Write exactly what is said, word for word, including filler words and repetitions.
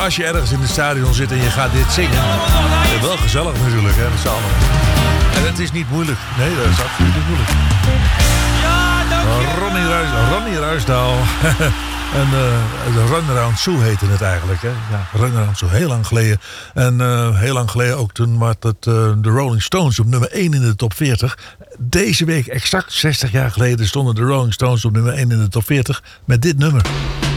als je ergens in het stadion zit en je gaat dit zingen. Uh, wel gezellig natuurlijk, hè, met z'n allen. En het is niet moeilijk. Nee, dat is absoluut niet moeilijk. Ronnie, Ruis, Ronnie Ruisdaal. En uh, de Run Around Sue heette het eigenlijk. Hè? Ja, Run Around Sue, heel lang geleden. En uh, heel lang geleden ook toen was het uh, de Rolling Stones op nummer één in de top veertig. Deze week, exact zestig jaar geleden, stonden de Rolling Stones op nummer één in de top veertig met dit nummer.